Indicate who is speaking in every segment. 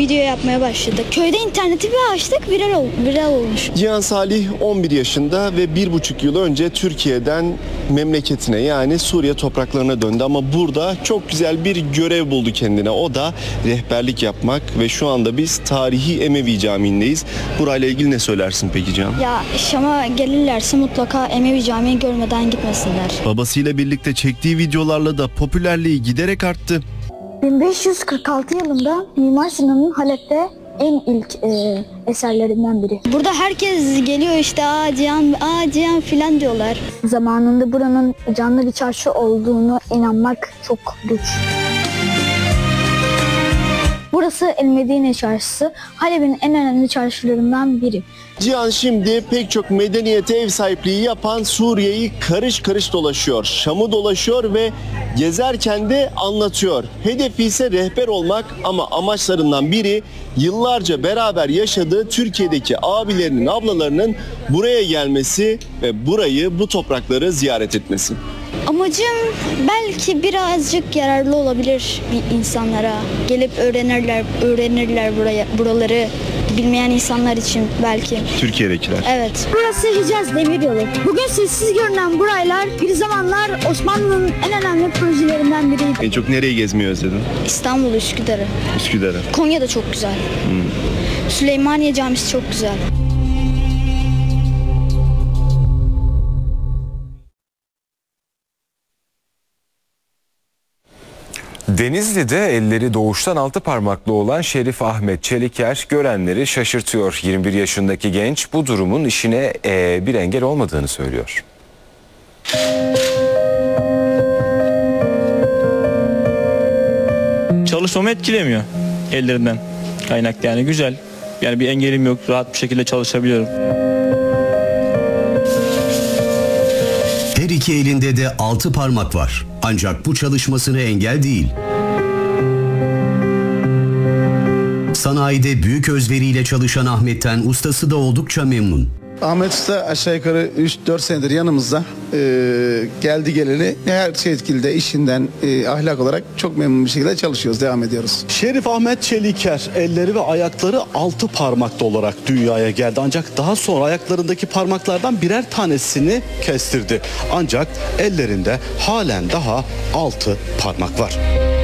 Speaker 1: video yapmaya başladık. Köyde interneti bir açtık, viral olmuş.
Speaker 2: Cihan Salih 11 yaşında ve 1,5 yıl önce Türkiye'den memleketine yani Suriye topraklarına döndü ama burada çok güzel bir görev buldu kendine. O da rehberlik yapmak ve şu anda biz tarihi Emevi Camii'ndeyiz. Burayla ilgili ne söylersin peki Cihan?
Speaker 1: Ya Şam'a gelirlerse mutlaka Emevi Camii'yi görmeden gitmesinler.
Speaker 2: Babasıyla birlikte çektiği videolarla da popülerliği giderek arttı.
Speaker 1: 1546 yılında Mimar Sinan'ın Halep'te en ilk eserlerinden biri. Burada herkes geliyor işte Cihan filan diyorlar. Zamanında buranın canlı bir çarşı olduğunu inanmak çok güç. Burası El Medine Çarşısı, Halep'in en önemli çarşılarından biri.
Speaker 2: Cihan şimdi pek çok medeniyete ev sahipliği yapan Suriye'yi karış karış dolaşıyor. Şam'ı dolaşıyor ve gezerken de anlatıyor. Hedefi ise rehber olmak ama amaçlarından biri yıllarca beraber yaşadığı Türkiye'deki abilerinin, ablalarının buraya gelmesi ve bu toprakları ziyaret etmesi.
Speaker 1: Amacım belki birazcık yararlı olabilir bir insanlara. Gelip öğrenirler buraları bilmeyen insanlar için belki.
Speaker 2: Türkiye'dekiler.
Speaker 1: Evet. Burası Hicaz Demiryolu. Bugün sessiz görünen buraylar bir zamanlar Osmanlı'nın en önemli projelerinden biriydi.
Speaker 2: En çok nereyi gezmeyi özledin?
Speaker 1: İstanbul, Üsküdar'ı.
Speaker 2: Üsküdar'ı.
Speaker 1: Konya da çok güzel. Süleymaniye Camisi çok güzel.
Speaker 3: Denizli'de elleri doğuştan 6 parmaklı olan Şerif Ahmet Çeliker görenleri şaşırtıyor. 21 yaşındaki genç bu durumun işine bir engel olmadığını söylüyor.
Speaker 4: Çalışmamı etkilemiyor ellerinden kaynaklı, yani güzel. Yani bir engelim yok, rahat bir şekilde çalışabiliyorum.
Speaker 5: Her iki elinde de 6 parmak var. Ancak bu çalışmasına engel değil. Sanayide büyük özveriyle çalışan Ahmet'ten ustası da oldukça memnun.
Speaker 6: Ahmet Usta aşağı yukarı 3-4 senedir yanımızda. Geldi geleli her şekilde işinden ahlak olarak çok memnun bir şekilde çalışıyoruz, devam ediyoruz.
Speaker 7: Şerif Ahmet Çeliker elleri ve ayakları 6 parmaklı olarak dünyaya geldi. Ancak daha sonra ayaklarındaki parmaklardan birer tanesini kestirdi. Ancak ellerinde halen daha 6 parmak var.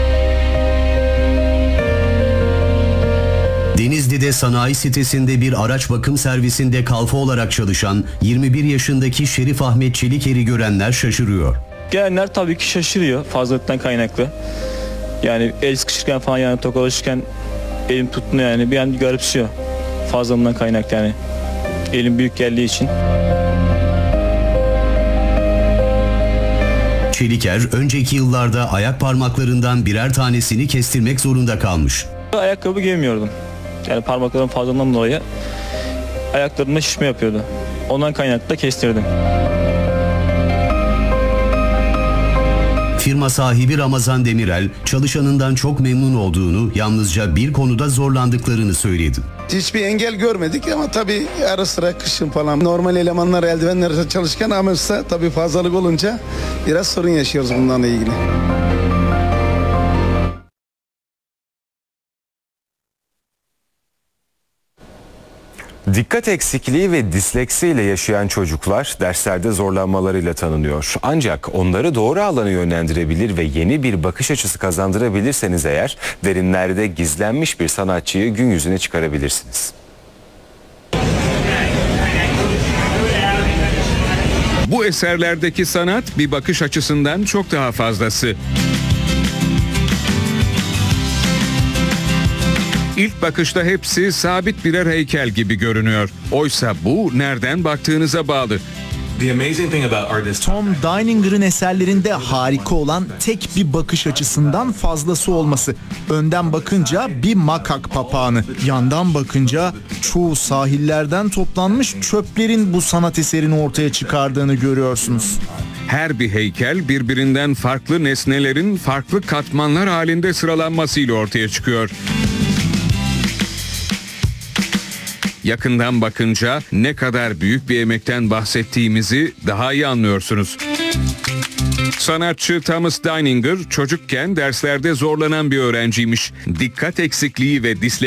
Speaker 5: Denizli'de sanayi sitesinde bir araç bakım servisinde kalfa olarak çalışan 21 yaşındaki Şerif Ahmet Çeliker'i görenler şaşırıyor.
Speaker 4: Gelenler tabii ki şaşırıyor fazlalıktan kaynaklı. Yani el sıkışırken falan, yani tokalaşırken elim tutmuyor, yani bir an garipsiyor fazlalığından kaynaklı, yani elim büyük geldiği için.
Speaker 5: Çeliker önceki yıllarda ayak parmaklarından birer tanesini kestirmek zorunda kalmış.
Speaker 4: Ayakkabı giymiyordum. Yani parmaklarım fazlalığından dolayı ayaklarımda şişme yapıyordu. Ondan kaynaklı da kestirdim.
Speaker 5: Firma sahibi Ramazan Demirel, çalışanından çok memnun olduğunu, yalnızca bir konuda zorlandıklarını söyledi.
Speaker 6: Hiçbir engel görmedik ama tabii ara sıra kışın falan normal elemanlar eldivenlerle çalışırken Ahmet Usta tabii fazlalık olunca biraz sorun yaşıyoruz bunlarla ilgili.
Speaker 3: Dikkat eksikliği ve disleksiyle yaşayan çocuklar derslerde zorlanmalarıyla tanınıyor. Ancak onları doğru alana yönlendirebilir ve yeni bir bakış açısı kazandırabilirseniz eğer derinlerde gizlenmiş bir sanatçıyı gün yüzüne çıkarabilirsiniz.
Speaker 8: Bu eserlerdeki sanat bir bakış açısından çok daha fazlası. İlk bakışta hepsi sabit birer heykel gibi görünüyor. Oysa bu nereden baktığınıza bağlı.
Speaker 9: Tom Deininger'ın eserlerinde harika olan tek bir bakış açısından fazlası olması. Önden bakınca bir makak papağanı, yandan bakınca çoğu sahillerden toplanmış çöplerin bu sanat eserini ortaya çıkardığını görüyorsunuz.
Speaker 8: Her bir heykel birbirinden farklı nesnelerin farklı katmanlar halinde sıralanmasıyla ortaya çıkıyor. Yakından bakınca ne kadar büyük bir emekten bahsettiğimizi daha iyi anlıyorsunuz. Sanatçı Thomas Deininger çocukken derslerde zorlanan bir öğrenciymiş. Dikkat eksikliği ve